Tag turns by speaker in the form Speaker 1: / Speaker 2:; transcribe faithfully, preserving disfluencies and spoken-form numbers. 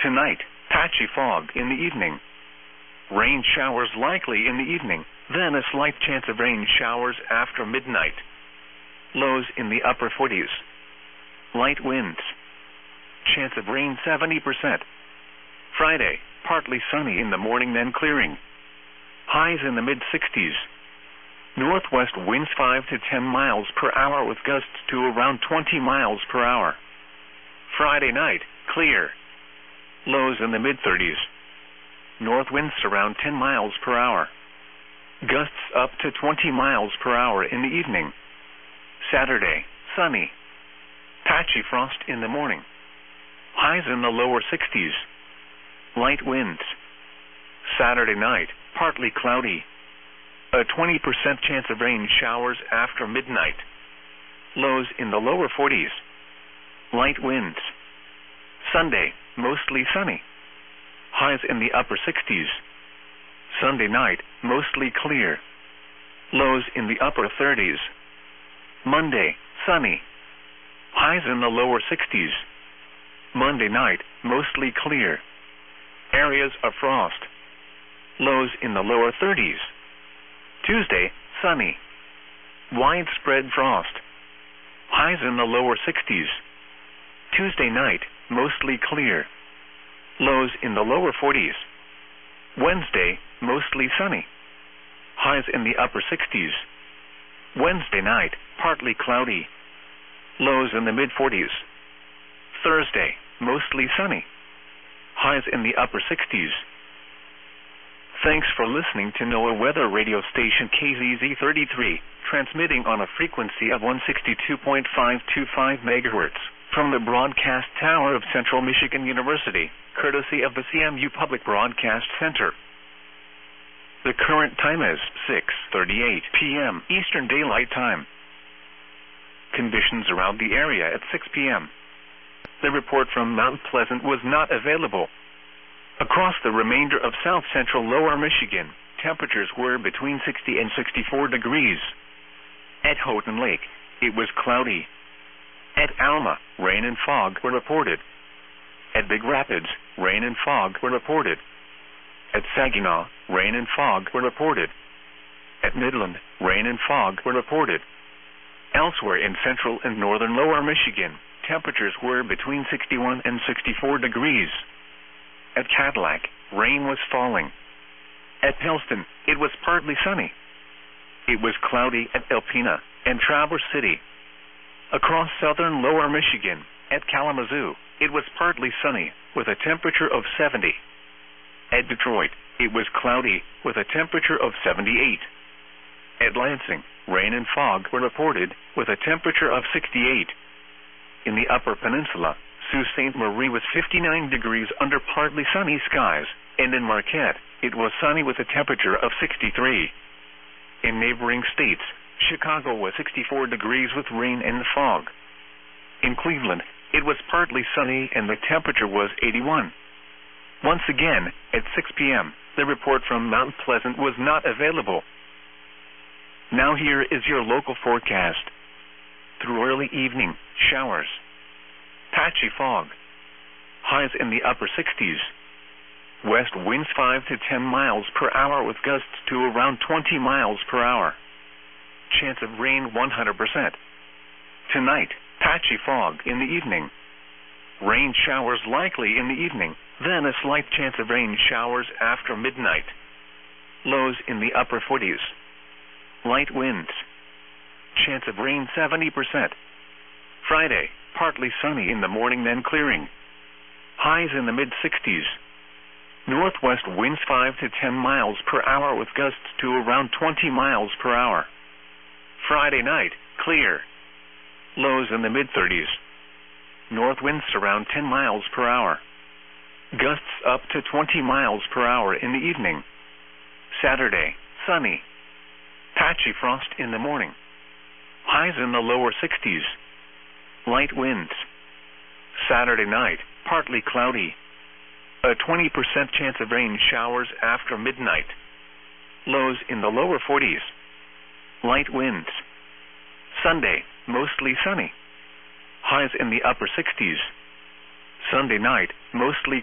Speaker 1: Tonight, patchy fog in the evening. Rain showers likely in the evening, then a slight chance of rain showers after midnight. Lows in the upper forties. Light winds. Chance of rain seventy percent. Friday, partly sunny in the morning then clearing. Highs in the mid-sixties. Northwest winds five to ten miles per hour with gusts to around twenty miles per hour. Friday night, clear. Lows in the mid-thirties. North winds around ten miles per hour. Gusts up to twenty miles per hour in the evening. Saturday, sunny. Patchy frost in the morning. Highs in the lower sixties. Light winds. Saturday night, partly cloudy. A twenty percent chance of rain showers after midnight. Lows in the lower forties. Light winds. Sunday, mostly sunny. Highs in the upper sixties. Sunday night, mostly clear. Lows in the upper thirties. Monday, sunny. Highs in the lower sixties. Monday night, mostly clear. Areas of frost. Lows in the lower thirties. Tuesday, sunny. Widespread frost. Highs in the lower sixties. Tuesday night, mostly clear. Lows in the lower forties. Wednesday, mostly sunny. Highs in the upper sixties. Wednesday night, partly cloudy. Lows in the mid-forties. Thursday, mostly sunny. Highs in the upper sixties. Thanks for listening to NOAA Weather Radio Station K Z Z thirty-three, transmitting on a frequency of one sixty-two point five two five megahertz from the broadcast tower of Central Michigan University, courtesy of the C M U Public Broadcast Center. The current time is six thirty-eight p m Eastern Daylight Time. Conditions around the area at six p m The report from Mount Pleasant was not available. Across the remainder of south central lower Michigan, temperatures were between sixty and sixty-four degrees. At Houghton Lake, it was cloudy. At Alma, rain and fog were reported. At Big Rapids, rain and fog were reported. At Saginaw, rain and fog were reported. At Midland, rain and fog were reported. Elsewhere in central and northern lower Michigan, temperatures were between sixty-one and sixty-four degrees. At Cadillac, rain was falling. At Pellston, it was partly sunny. It was cloudy at Alpena and Traverse City. Across southern lower Michigan, at Kalamazoo, it was partly sunny with a temperature of seventy. At Detroit, it was cloudy with a temperature of seventy-eight. At Lansing, rain and fog were reported with a temperature of sixty-eight. In the Upper Peninsula, Sault Ste. Marie was fifty-nine degrees under partly sunny skies, and in Marquette, it was sunny with a temperature of sixty-three. In neighboring states, Chicago was sixty-four degrees with rain and fog. In Cleveland, it was partly sunny and the temperature was eighty-one. Once again, at six p m, the report from Mount Pleasant was not available. Now here is your local forecast. Through early evening, showers. Patchy fog. Highs in the upper sixties. West winds five to ten miles per hour with gusts to around twenty miles per hour. Chance of rain one hundred percent. Tonight, patchy fog in the evening. Rain showers likely in the evening, then a slight chance of rain showers after midnight. Lows in the upper forties. Light winds. Chance of rain seventy percent. Friday, partly sunny in the morning then clearing. Highs in the mid-sixties. Northwest winds five to ten miles per hour with gusts to around twenty miles per hour. Friday night, clear. Lows in the mid-thirties. North winds around ten miles per hour. Gusts up to twenty miles per hour in the evening. Saturday, sunny. Patchy frost in the morning. Highs in the lower sixties. Light winds. Saturday night, partly cloudy. A twenty percent chance of rain showers after midnight. Lows in the lower forties. Light winds. Sunday, mostly sunny. Highs in the upper sixties. Sunday night, mostly